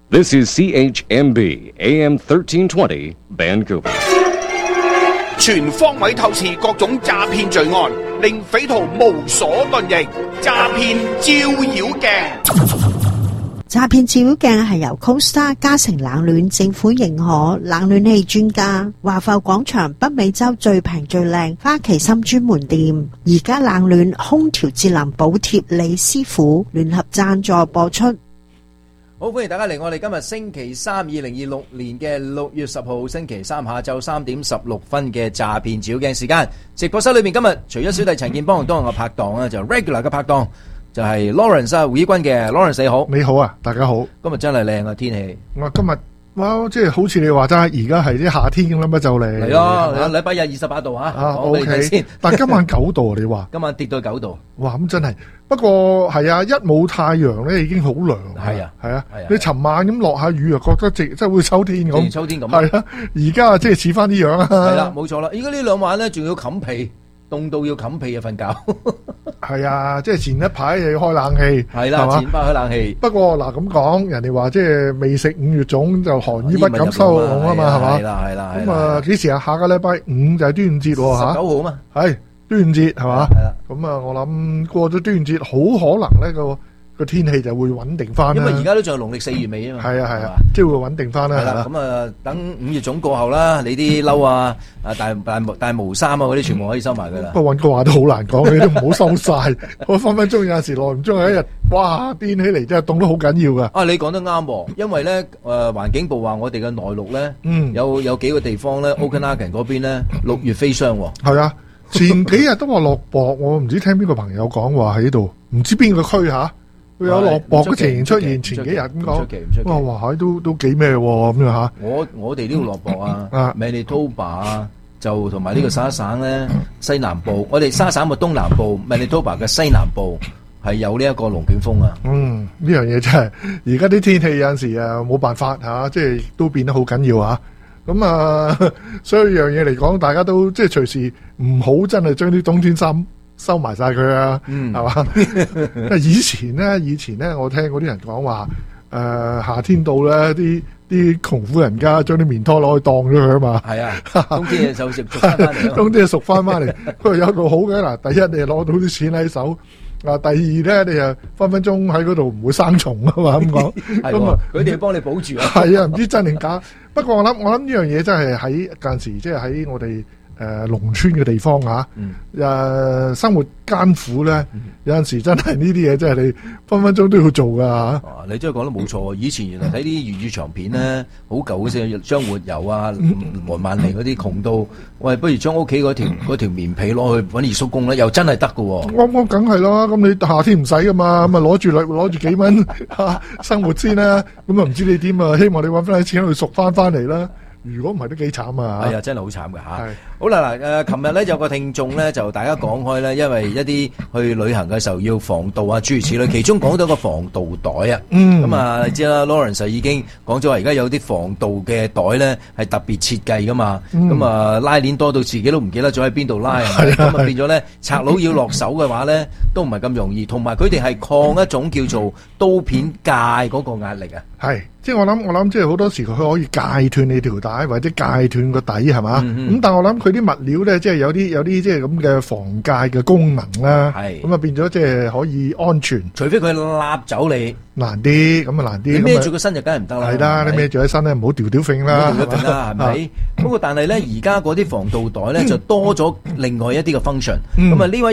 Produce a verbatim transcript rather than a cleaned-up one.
This is C H M B A M thirteen twenty Vancouver。 全方位透視各種詐騙罪案，令匪徒無所遁形。詐騙照妖鏡。 詐騙照妖鏡係由 Costa 嘉誠冷暖政府認可冷暖氣專家華埠廣場北美洲最平最靚花旗參專門店，而家冷暖空調節能補貼李師傅聯合贊助播出。 好，歡迎大家嚟我哋今日星期三二零二六年嘅六月十號星期三下晝三點十六分嘅詐騙照妖鏡時間。直播室裏面今日除咗小弟陳建邦同當日嘅拍檔啊，就 regular 嘅拍檔就係 Lawrence 啊，胡依君嘅 Lawrence 你好。 你好啊，大家好。 今日真係靚啊天氣。 我今日哇，即係好似你話齋，而家係啲夏天咁啦，乜就嚟嚟咯。禮拜日二十八度啊，講俾你睇先。 但係今晚九度你話？ 今晚跌到九度。 哇，咁真係。不過係啊，一冇太陽咧，已經好涼。 係啊， 係啊。你尋晚咁落下雨啊，覺得即係會秋天咁。 秋天咁。 係啊，而家即係似翻啲樣啊。 係啦，冇錯啦。而家呢兩晚咧，仲要冚被。凍到要冚被啊！瞓覺係啊，即係前一排又要開冷氣， 係啦，前排開冷氣。 不過嗱咁講，人哋話即係未食五月粽就寒衣不敢收攏啊嘛，係嘛？ 係啦係啦。 咁啊，幾時啊？下個禮拜五就係端午節喎嚇。十九號啊嘛。 係端午節係嘛？ 係啦。 咁啊，我諗過咗端午節，好可能呢個個天氣就會穩定翻。 因為而家都仲係農曆四月尾啊嘛。係啊係啊，即係會穩定翻啦。 係啦，咁啊，等五月粽過後啦，你啲褸啊、啊大大大毛衫啊嗰啲，全部可以收埋噶啦。 不過揾個話都好難講，你都唔好收晒。我分分鐘有陣時耐唔中有一日，哇癲起嚟真係凍得好緊要噶。 啊，你講得啱，因為咧誒環境部話我哋嘅內陸咧，嗯，有有幾個地方咧 Okanagan 嗰邊咧六月飛霜。 係啊，前幾日都話落雹，我唔知聽邊個朋友講話喺度，唔知邊個區吓。會有落雹嘅情形出現，前幾日咁講，哇哇，都都幾咩咁樣吓？ 我我哋呢度落雹啊，Manitoba 啊，就同埋呢個沙省咧西南部，我哋沙省嘅東南部 Manitoba 嘅西南部係有呢一個龍捲風啊。嗯， 呢樣嘢真係，而家啲天氣有陣時啊冇辦法吓，即係都變得好緊要啊。咁啊，所以樣嘢嚟講，大家都即係隨時唔好真係將啲冬天衫收埋晒佢啊，係嘛？以前咧，以前咧，我聽嗰啲人講話，誒，夏天到咧，啲啲窮苦人家將啲棉拖攞去當咗佢啊嘛。係啊， 冬天就熟翻翻嚟， 冬天熟翻翻嚟。佢話有度好嘅嗱，第一你攞到啲錢喺手，啊，第二咧你又分分鐘喺嗰度唔會生蟲啊嘛，咁講。 咁啊，佢哋幫你保住啊。 係啊，唔知真定假。不過我諗，我諗呢樣嘢真係喺近時，即係喺我哋。誒、呃、農村嘅地方啊，誒、嗯呃、生活艱苦咧，嗯、有陣時真係呢啲嘢真係你分分鐘都要做㗎嚇、啊啊。你真係講得冇錯，以前原來睇啲粵語長片咧，好、嗯、舊嗰啲張活游啊、黃曼梨嗰啲窮到，喂，不如將屋企嗰條嗰條棉被攞去揾二叔公咧，又真係得㗎喎。 我我梗係啦，咁你夏天唔使㗎嘛，咁啊攞住攞住幾蚊嚇生活先啦，咁啊唔知你點啊，希望你揾翻啲錢去贖翻翻嚟啦。如果唔係都幾慘啊！ 係啊，真係好慘㗎嚇。好啦嗱，誒，琴日咧有個聽眾咧就大家講開咧，因為一啲去旅行嘅時候要防盜啊諸如此類，其中講到個防盜袋啊。嗯。咁啊，你知啦 Lawrence 已經講咗話，而家有啲防盜嘅袋咧係特別設計㗎嘛。咁、嗯、啊，拉鏈多到自己都唔記得咗喺邊度拉，係咁啊變咗咧，賊佬要落手嘅話咧，都唔係咁容易。同埋佢哋係抗一種叫做刀片界嗰個壓力啊。 係。即係我諗，我諗即係好多時佢可以戒斷你條帶，或者戒斷個底係嘛？咁、嗯、但係我諗佢啲物料咧，即係有啲有啲即係咁嘅防戒嘅功能啦。係咁啊，變咗即係可以安全。除非佢揦走你，難啲咁啊難啲。你孭住個身就梗係唔得啦。係啦，你孭住喺身咧，唔好掉掉揈啦。掉掉揈啦，係咪？不過但係咧，而家嗰啲防盜袋咧就多咗另外一啲嘅 function。咁啊呢位。